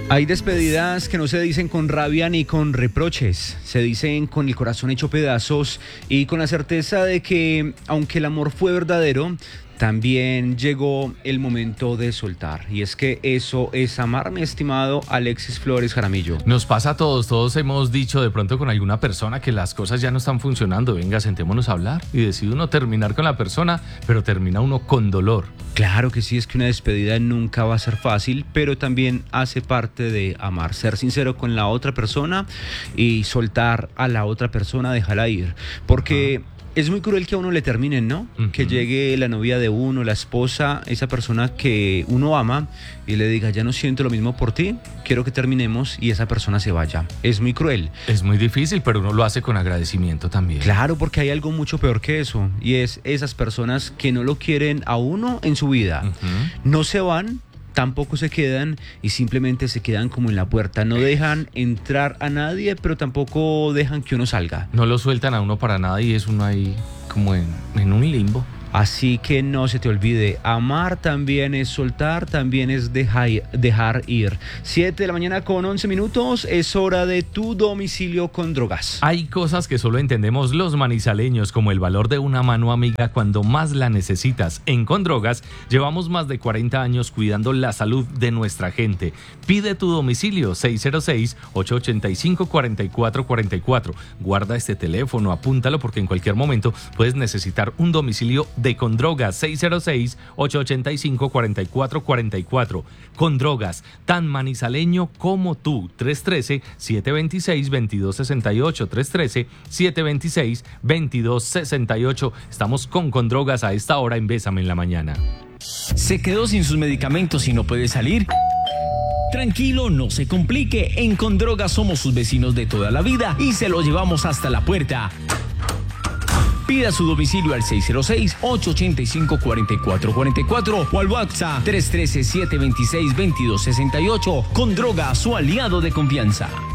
Hay despedidas que no se dicen con rabia ni con reproches, se dicen con el corazón hecho pedazos y con la certeza de que, aunque el amor fue verdadero, también llegó el momento de soltar. Y es que eso es amar, mi estimado Alexis Flores Jaramillo. Nos pasa a todos hemos dicho de pronto con alguna persona que las cosas ya no están funcionando, venga, sentémonos a hablar, y decide uno terminar con la persona, pero termina uno con dolor. Claro que sí, es que una despedida nunca va a ser fácil, pero también hace parte de amar, ser sincero con la otra persona y soltar a la otra persona, dejarla ir, porque es muy cruel que a uno le terminen, ¿no? Que llegue la novia de uno, la esposa, esa persona que uno ama y le diga, ya no siento lo mismo por ti, quiero que terminemos, y esa persona se vaya. Es muy cruel. Es muy difícil, pero uno lo hace con agradecimiento también. Claro, porque hay algo mucho peor que eso, y es esas personas que no lo quieren a uno en su vida. No se van, tampoco se quedan y simplemente se quedan como en la puerta. No dejan entrar a nadie, pero tampoco dejan que uno salga. No lo sueltan a uno para nada y es uno ahí como en un limbo. Así que no se te olvide, amar también es soltar, también es dejar ir. 7 de la mañana con 11 minutos, es hora de tu domicilio con drogas. Hay cosas que solo entendemos los manizaleños, como el valor de una mano amiga cuando más la necesitas. En Con Drogas llevamos más de 40 años cuidando la salud de nuestra gente. Pide tu domicilio 606-885-4444. Guarda este teléfono, apúntalo porque en cualquier momento puedes necesitar un domicilio de Con Drogas. 606-885-4444. Con Drogas, tan manizaleño como tú. 313-726-2268. 313-726-2268. Estamos con Drogas a esta hora en Bésame en la Mañana. ¿Se quedó sin sus medicamentos y no puede salir? Tranquilo, no se complique. En Con Drogas somos sus vecinos de toda la vida y se lo llevamos hasta la puerta. Pida su domicilio al 606-885-4444 o al WhatsApp 313-726-2268. Con Drogas, su aliado de confianza.